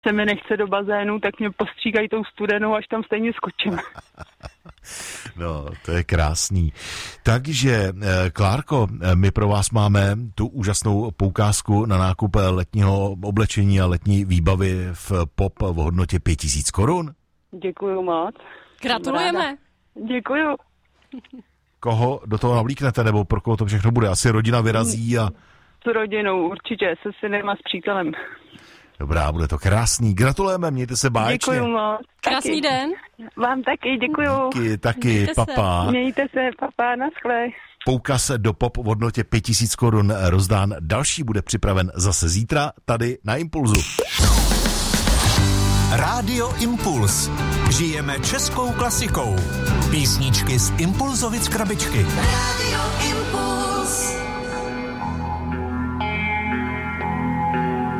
se mi nechce do bazénu, tak mě postříkají tou studenou, až tam stejně skočím. No, to je krásný. Takže, Klárko, my pro vás máme tu úžasnou poukázku na nákup letního oblečení a letní výbavy v POP v hodnotě 5000 korun. Děkuju moc. Gratulujeme. Děkuju. Koho do toho navlíknete, nebo pro koho to všechno bude? Asi rodina vyrazí a... S rodinou, určitě, se synem a s přítelem. Dobrá, bude to krásný. Gratulujeme, mějte se báječně. Děkuju moc. Krásný den. Vám taky, děkuju. Díky, taky, Mějte papa. Mějte se, papa, naschle. Poukaz do POP v hodnotě 5000 korun rozdán. Další bude připraven zase zítra tady na Impulzu. Rádio Impuls. Žijeme českou klasikou. Písničky z Impulzovic krabičky. Rádio Impuls.